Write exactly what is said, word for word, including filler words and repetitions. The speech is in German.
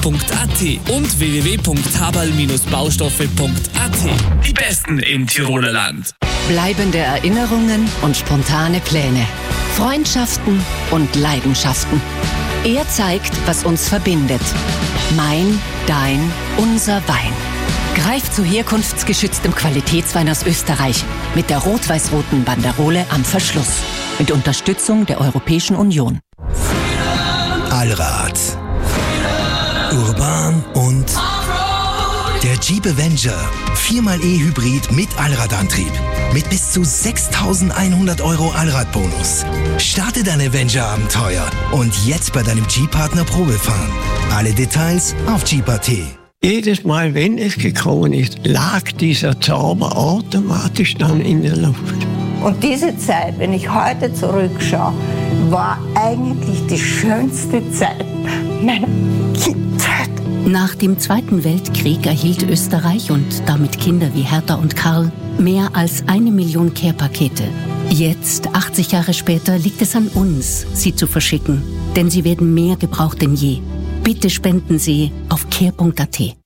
punkt a t und w w w punkt haberl baustoffe punkt a t. Die Besten im Tiroler Land. Bleibende Erinnerungen und spontane Pläne. Freundschaften und Leidenschaften. Er zeigt, was uns verbindet. Mein, dein, unser Wein. Greif zu herkunftsgeschütztem Qualitätswein aus Österreich mit der rot-weiß-roten Banderole am Verschluss. Mit Unterstützung der Europäischen Union. Allrad. Urban und der Jeep Avenger. viermal E-Hybrid mit Allradantrieb. Mit bis zu sechstausendeinhundert Euro Allradbonus. Starte dein Avenger-Abenteuer und jetzt bei deinem Jeep-Partner Probefahren. Alle Details auf Jeep punkt a t. Jedes Mal, wenn es gekommen ist, lag dieser Zauber automatisch dann in der Luft. Und diese Zeit, wenn ich heute zurückschaue, war eigentlich die schönste Zeit meiner Kindheit. Nach dem Zweiten Weltkrieg erhielt Österreich und damit Kinder wie Hertha und Karl mehr als eine Million Care-Pakete. Jetzt, achtzig Jahre später, liegt es an uns, sie zu verschicken. Denn sie werden mehr gebraucht denn je. Bitte spenden Sie auf care punkt a t.